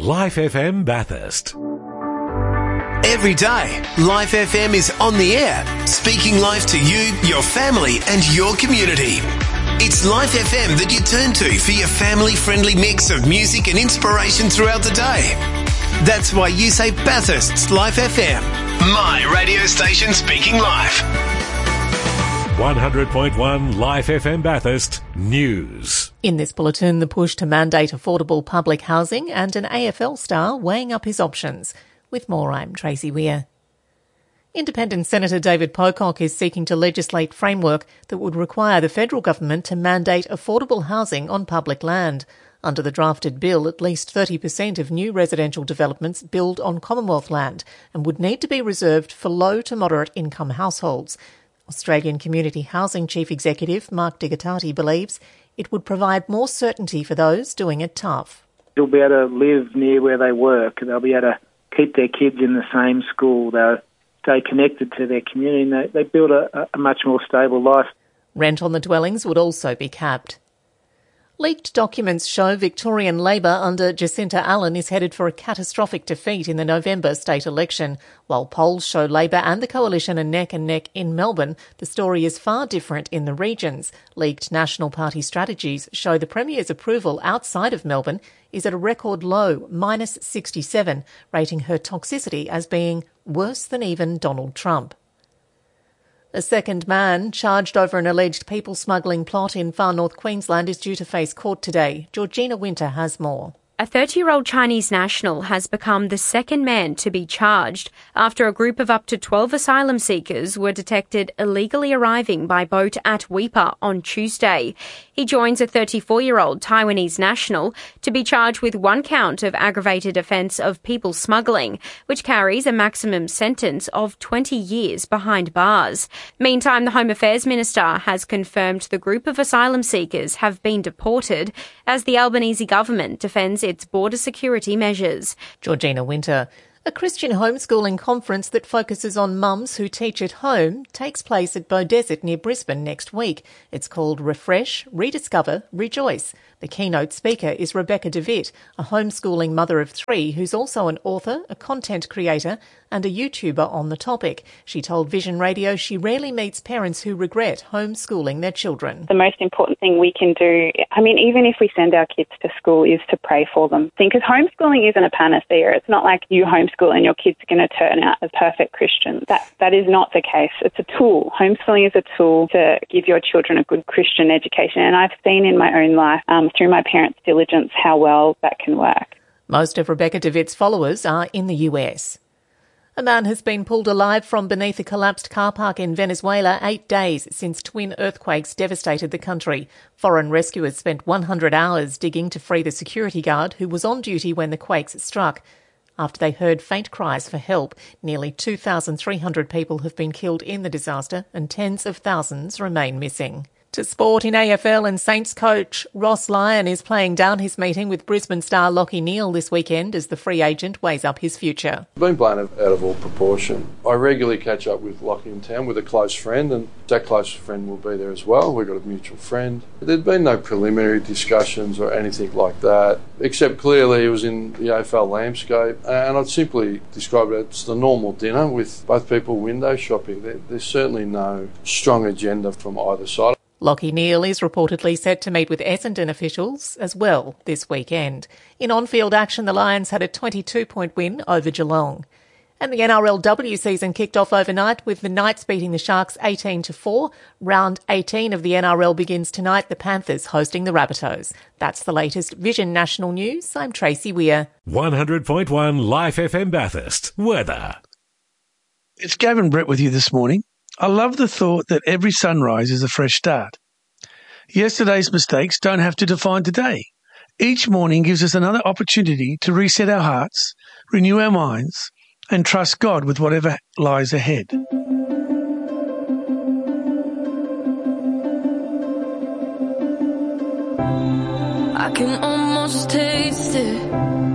Life FM Bathurst. Every day, Life FM is on the air, speaking life to you, your family and your community. It's Life FM that you turn to for your family-friendly mix of music and inspiration throughout the day. That's why you say Bathurst's Life FM, my radio station speaking life. 100.1 Life FM Bathurst News. In this bulletin, the push to mandate affordable public housing and an AFL star weighing up his options. With more, I'm Tracy Weir. Independent Senator David Pocock is seeking to legislate framework that would require the federal government to mandate affordable housing on public land. Under the drafted bill, at least 30% of new residential developments build on Commonwealth land and would need to be reserved for low to moderate income households. Australian Community Housing Chief Executive Mark Digatati believes it would provide more certainty for those doing it tough. They'll be able to live near where they work. They'll be able to keep their kids in the same school. They'll stay connected to their community and they build a much more stable life. Rent on the dwellings would also be capped. Leaked documents show Victorian Labor under Jacinta Allen is headed for a catastrophic defeat in the November state election. While polls show Labor and the coalition are neck and neck in Melbourne, the story is far different in the regions. Leaked National Party strategies show the Premier's approval outside of Melbourne is at a record low, minus 67, rating her toxicity as being worse than even Donald Trump. A second man charged over an alleged people smuggling plot in far north Queensland is due to face court today. Georgina Winter has more. A 30-year-old Chinese national has become the second man to be charged after a group of up to 12 asylum seekers were detected illegally arriving by boat at Weipa on Tuesday. He joins a 34-year-old Taiwanese national to be charged with one count of aggravated offence of people smuggling, which carries a maximum sentence of 20 years behind bars. Meantime, the Home Affairs Minister has confirmed the group of asylum seekers have been deported as the Albanese government defends its border security measures. Georgina Winter. A Christian homeschooling conference that focuses on mums who teach at home takes place at Beaudesert near Brisbane next week. It's called Refresh, Rediscover, Rejoice. The keynote speaker is Rebecca DeVitt, a homeschooling mother of three who's also an author, a content creator and a YouTuber on the topic. She told Vision Radio she rarely meets parents who regret homeschooling their children. The most important thing we can do, even if we send our kids to school, is to pray for them. Because homeschooling isn't a panacea. It's not like you homeschool and your kids are going to turn out as perfect Christians. That is not the case. It's a tool. Homeschooling is a tool to give your children a good Christian education. And I've seen in my own life, through my parents' diligence, how well that can work. Most of Rebecca DeVitt's followers are in the US. A man has been pulled alive from beneath a collapsed car park in Venezuela 8 days since twin earthquakes devastated the country. Foreign rescuers spent 100 hours digging to free the security guard who was on duty when the quakes struck. After they heard faint cries for help, nearly 2,300 people have been killed in the disaster and tens of thousands remain missing. To sport in AFL, and Saints coach Ross Lyon is playing down his meeting with Brisbane star Lachie Neale this weekend as the free agent weighs up his future. I've been blown out of all proportion. I regularly catch up with Lachie in town with a close friend, and that close friend will be there as well. We've got a mutual friend. There'd been no preliminary discussions or anything like that, except clearly it was in the AFL landscape, and I'd simply describe it as the normal dinner with both people window shopping. There's certainly no strong agenda from either side. Lachie Neale is reportedly set to meet with Essendon officials as well this weekend. In on-field action, the Lions had a 22-point win over Geelong. And the NRLW season kicked off overnight with the Knights beating the Sharks 18-4. Round 18 of the NRL begins tonight, the Panthers hosting the Rabbitohs. That's the latest Vision National News. I'm Tracy Weir. 100.1 Life FM Bathurst. Weather. It's Gavin Brett with you this morning. I love the thought that every sunrise is a fresh start. Yesterday's mistakes don't have to define today. Each morning gives us another opportunity to reset our hearts, renew our minds, and trust God with whatever lies ahead. I can almost taste it.